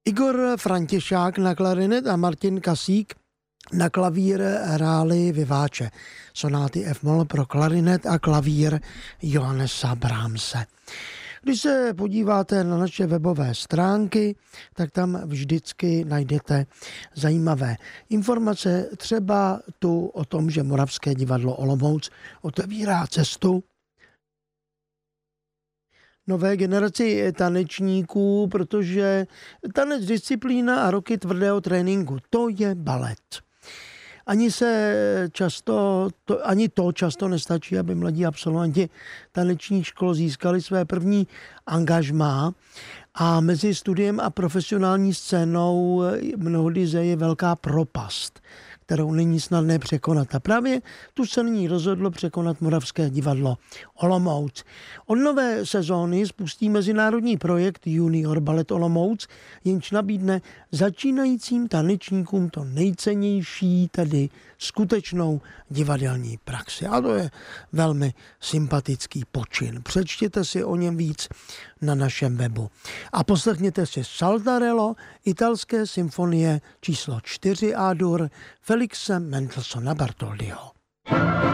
Igor Františák na klarinet a Martin Kasík na klavír hráli vyváče sonáty F-moll pro klarinet a klavír Johannesa Brahmse. Když se podíváte na naše webové stránky, tak tam vždycky najdete zajímavé informace, třeba tu o tom, že Moravské divadlo Olomouc otevírá cestu nové generaci tanečníků, protože tanec disciplína a roky tvrdého tréninku, to je balet. Ani to často nestačí, aby mladí absolventi tanečních škol získali své první angažmá a mezi studiem a profesionální scénou mnohdy je velká propast, kterou není snadné překonat. A právě tu se nyní rozhodlo překonat Moravské divadlo Olomouc. Od nové sezóny spustí mezinárodní projekt Junior Ballet Olomouc, jenž nabídne začínajícím tanečníkům to nejcennější, tedy skutečnou divadelní praxi. A to je velmi sympatický počin. Přečtěte si o něm víc na našem webu. A poslechněte si Saltarello, italské symfonie číslo 4 A-dur Felixe Mendelssohna Bartholdyho.